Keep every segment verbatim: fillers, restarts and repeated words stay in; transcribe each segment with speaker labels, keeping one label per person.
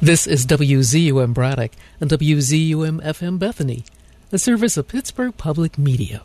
Speaker 1: This is W Z U M Braddock and W Z U M F M Bethany, a service of Pittsburgh Public Media.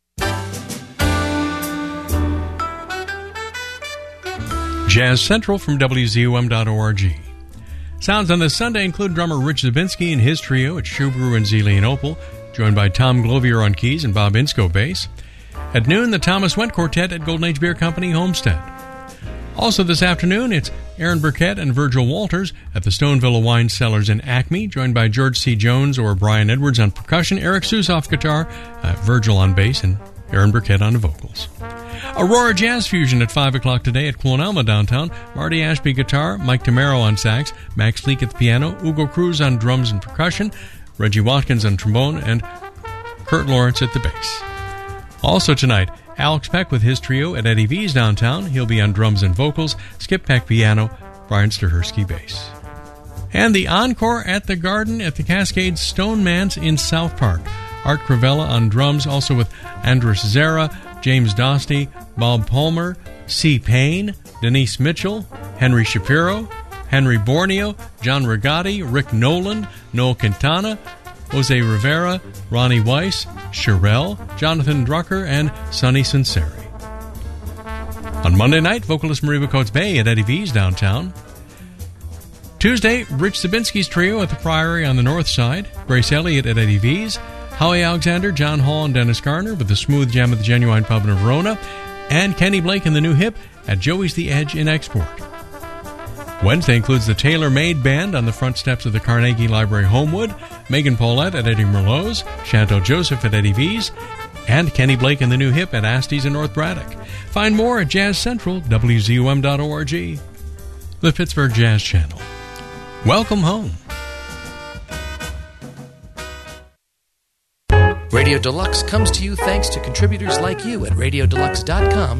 Speaker 2: Jazz Central from W Z U M dot org. Sounds on this Sunday include drummer Rich Zabinski and his trio at Shubru and Zelia and Opal, joined by Tom Glovier on keys and Bob Insko bass. At noon, the Thomas Went Quartet at Golden Age Beer Company, Homestead. Also this afternoon, it's Aaron Burkett and Virgil Walters at the Stonevilla Wine Cellars in Acme, joined by George C. Jones or Brian Edwards on percussion, Eric Susoff guitar, uh, Virgil on bass, and Aaron Burkett on the vocals. Aurora Jazz Fusion at five o'clock today at Clonalma downtown. Marty Ashby guitar, Mike Tamaro on sax, Max Leak at the piano, Ugo Cruz on drums and percussion, Reggie Watkins on trombone, and Kurt Lawrence at the bass. Also tonight, Alex Peck with his trio at Eddie V's downtown. He'll be on drums and vocals, Skip Peck piano, Brian Stahersky bass. And the encore at the Garden at the Cascade Stone Manse in South Park. Art Cravella on drums, also with Andres Zera, James Dostey, Bob Palmer, C. Payne, Denise Mitchell, Henry Shapiro, Henry Borneo, John Rigatti, Rick Noland, Noel Quintana, Jose Rivera, Ronnie Weiss, Sherelle, Jonathan Drucker, and Sonny Sinceri. On Monday night, vocalist Mariva Coates Bay at Eddie V's downtown. Tuesday, Rich Zabinski's trio at the Priory on the north side, Grace Elliott at Eddie V's, Howie Alexander, John Hall, and Dennis Garner with the Smooth Jam at the Genuine Pub in Verona, and Kenny Blake and the New Hip at Joey's The Edge in Export. Wednesday includes the Taylor Made Band on the front steps of the Carnegie Library Homewood, Megan Paulette at Eddie Merlot's, Chanto Joseph at Eddie V's, and Kenny Blake and the New Hip at Asty's in North Braddock. Find more at Jazz Central, W Z U M dot org, the Pittsburgh Jazz Channel. Welcome home.
Speaker 3: Radio Deluxe comes to you thanks to contributors like you at radio deluxe dot com.